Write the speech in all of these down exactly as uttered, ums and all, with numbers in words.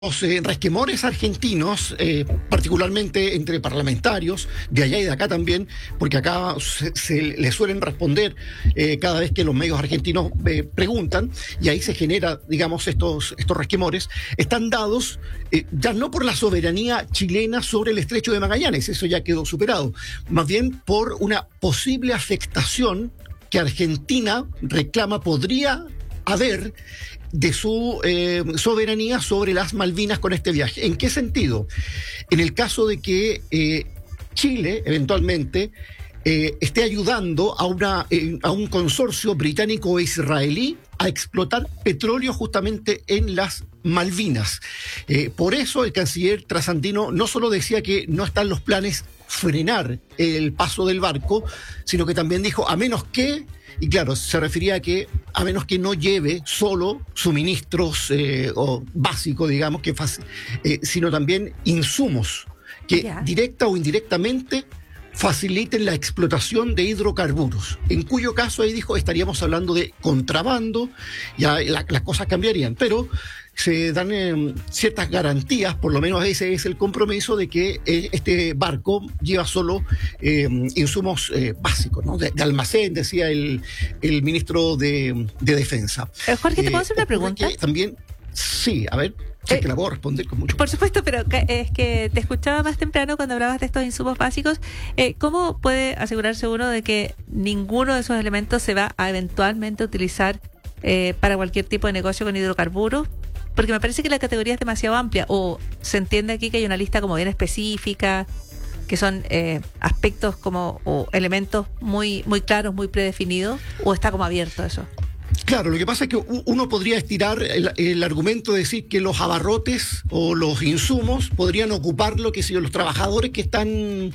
Los eh, resquemores argentinos, eh, particularmente entre parlamentarios, de allá y de acá también, porque acá se, se le suelen responder eh, cada vez que los medios argentinos eh, preguntan, y ahí se genera, digamos, estos, estos resquemores, están dados eh, ya no por la soberanía chilena sobre el Estrecho de Magallanes, eso ya quedó superado, más bien por una posible afectación que Argentina reclama podría haber de su eh, soberanía sobre las Malvinas con este viaje. ¿En qué sentido? En el caso de que eh, Chile, eventualmente, eh, esté ayudando a, una, eh, a un consorcio británico e israelí a explotar petróleo justamente en las Malvinas. Eh, por eso el canciller trasandino no solo decía que no están los planes frenar el paso del barco, sino que también dijo, a menos que, y claro, se refería a que a menos que no lleve solo suministros eh, o básicos, digamos, que eh, sino también insumos que yeah. directa o indirectamente faciliten la explotación de hidrocarburos, en cuyo caso ahí dijo estaríamos hablando de contrabando, ya la, las cosas cambiarían, pero se dan eh, ciertas garantías, por lo menos ese es el compromiso de que eh, este barco lleva solo eh, insumos eh, básicos, ¿no? de, de almacén, decía el, el ministro de, de Defensa. Eh, Jorge, ¿te puedo hacer eh, una pregunta? También, sí, a ver. Sí, que la puedo responder con mucho Por gusto. supuesto, pero es que te escuchaba más temprano cuando hablabas de estos insumos básicos. Eh, ¿Cómo puede asegurarse uno de que ninguno de esos elementos se va a eventualmente utilizar eh, para cualquier tipo de negocio con hidrocarburos? Porque me parece que la categoría es demasiado amplia. O se entiende aquí que hay una lista como bien específica, que son eh, aspectos como o elementos muy, muy claros, muy predefinidos, o está como abierto eso. Claro, lo que pasa es que uno podría estirar el, el argumento de decir que los abarrotes o los insumos podrían ocuparlo, que si los trabajadores que están eh,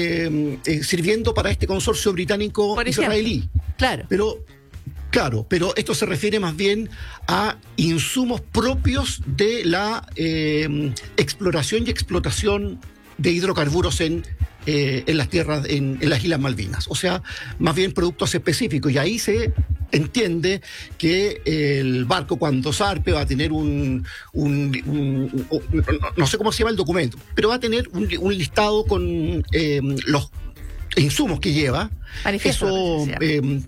eh, sirviendo para este consorcio británico-israelí. Claro. Pero, claro, pero esto se refiere más bien a insumos propios de la eh, exploración y explotación de hidrocarburos en Eh, en las tierras, en, en las Islas Malvinas. O sea, más bien productos específicos. Y ahí se entiende que el barco, cuando zarpe, va a tener un, un, un, un no sé cómo se llama el documento, pero va a tener un, un listado con eh, los insumos que lleva. Manifiesto, Eso, eh,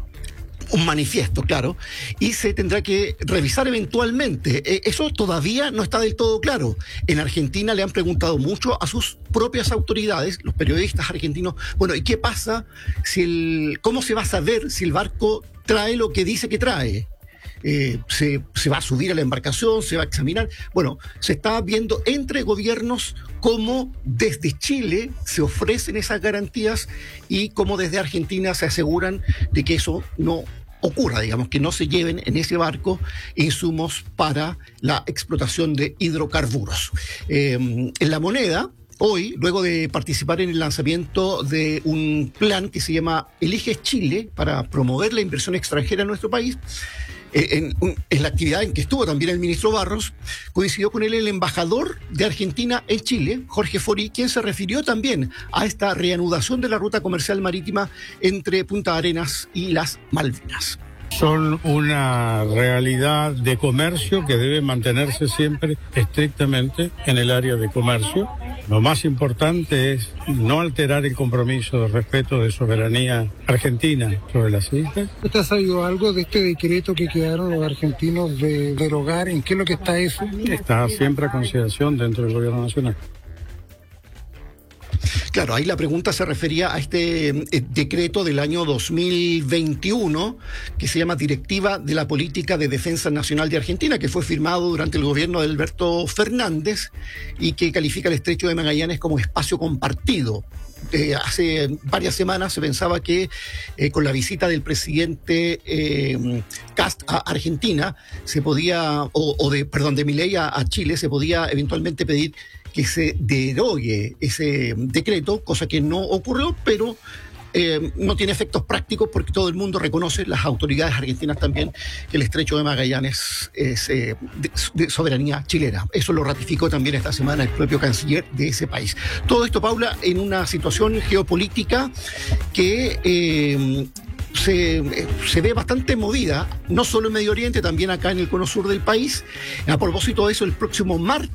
un manifiesto, claro, y se tendrá que revisar eventualmente. Eh, eso todavía no está del todo claro. En Argentina le han preguntado mucho a sus propias autoridades, los periodistas argentinos, bueno, ¿y qué pasa si el, cómo se va a saber si el barco trae lo que dice que trae? Eh, se, se va a subir a la embarcación, se va a examinar. Bueno, se está viendo entre gobiernos cómo desde Chile se ofrecen esas garantías y cómo desde Argentina se aseguran de que eso no ocurra, digamos, que no se lleven en ese barco insumos para la explotación de hidrocarburos. Eh, en La Moneda, hoy, luego de participar en el lanzamiento de un plan que se llama Elige Chile para promover la inversión extranjera en nuestro país, En, en la actividad en que estuvo también el ministro Barros, coincidió con él el embajador de Argentina en Chile, Jorge Fori, quien se refirió también a esta reanudación de la ruta comercial marítima entre Punta Arenas y las Malvinas. Son una realidad de comercio que debe mantenerse siempre estrictamente en el área de comercio. Lo más importante es no alterar el compromiso de respeto de soberanía argentina sobre las islas. ¿Usted ha sabido algo de este decreto que quedaron los argentinos de derogar? ¿En qué es lo que está eso? Está siempre a consideración dentro del gobierno nacional. Claro, ahí la pregunta se refería a este eh, decreto del año dos mil veintiuno que se llama Directiva de la Política de Defensa Nacional de Argentina, que fue firmado durante el gobierno de Alberto Fernández y que califica el Estrecho de Magallanes como espacio compartido. Eh, hace varias semanas se pensaba que eh, con la visita del presidente eh, Kast a Argentina se podía, o, o de, perdón, de Milei a, a Chile, se podía eventualmente pedir que se derogue ese decreto, cosa que no ocurrió, pero eh, no tiene efectos prácticos porque todo el mundo reconoce, las autoridades argentinas también, que el Estrecho de Magallanes es eh, de, de soberanía chilena. Eso lo ratificó también esta semana el propio canciller de ese país. Todo esto, Paula, en una situación geopolítica que... Eh, se, eh, se ve bastante movida, no solo en Medio Oriente, también acá en el cono sur del país. A propósito de eso, el próximo martes